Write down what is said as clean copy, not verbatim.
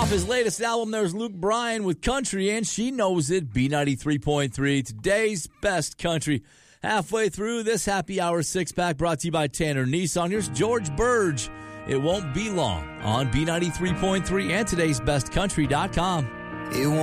Off his latest album, there's Luke Bryan with Country, and She Knows It, B93.3, today's best country. Halfway through this happy hour six-pack brought to you by Tanner Nissan. Here's George Burge. It won't be long on B93.3 and today's bestcountry.com. It won't